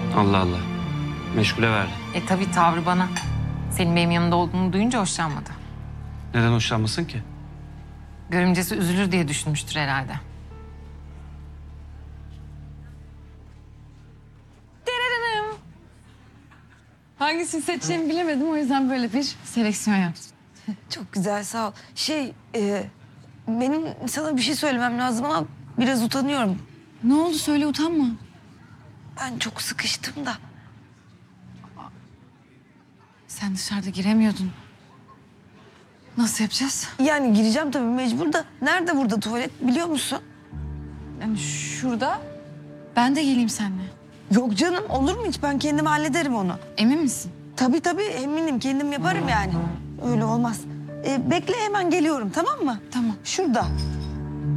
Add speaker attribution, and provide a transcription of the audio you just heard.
Speaker 1: Allah Allah. Meşgule verdi.
Speaker 2: Tabii tavrı bana. Senin benim yanımda olduğunu duyunca hoşlanmadı.
Speaker 1: Neden hoşlanmasın ki?
Speaker 2: Görümcesi üzülür diye düşünmüştür herhalde.
Speaker 3: Hangisini seçeceğimi bilemedim. O yüzden böyle bir seleksiyon yaptım.
Speaker 4: Çok güzel, sağ ol. Benim sana bir şey söylemem lazım ama biraz utanıyorum.
Speaker 3: Ne oldu? Söyle, utanma.
Speaker 4: Ben çok sıkıştım da.
Speaker 3: Sen dışarıda giremiyordun. Nasıl yapacağız?
Speaker 4: Yani gireceğim tabii mecbur da. Nerede burada tuvalet biliyor musun?
Speaker 3: Yani şurada. Ben de geleyim seninle.
Speaker 4: Yok canım, olur mu hiç? Ben kendim hallederim onu.
Speaker 3: Emin misin?
Speaker 4: Tabii eminim, kendim yaparım yani. Öyle olmaz. Bekle, hemen geliyorum, tamam mı?
Speaker 3: Tamam.
Speaker 4: Şurada.